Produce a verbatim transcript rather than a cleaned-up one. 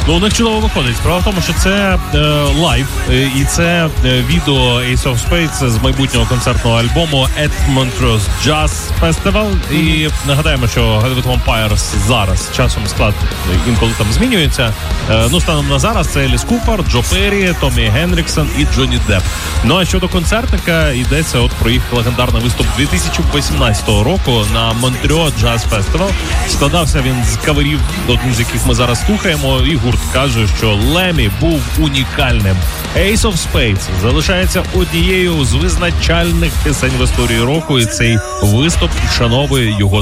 Ну, у них чудово виходить. Справа в тому, що це е, лайв, е, і це е, відео Ace of Spades з майбутнього концертного альбому At Montreux Jazz Festival. Mm-hmm. І нагадаємо, що Hollywood Vampires зараз часом склад інколи там змінюється. Е, ну, станом на зараз це Еліс Купер, Джо Перрі, Томі Генріксон і Джонні Депп. Ну, а щодо концертника, йдеться от про їх легендарний виступ дві тисячі вісімнадцятого року на Montreux Jazz Festival. Складався він з каверів, один з яких ми зараз слухаємо, і гурт каже, що Лемі був унікальним. Ace of Spades залишається однією з визначальних пісень в історії року, і цей виступ вшановує його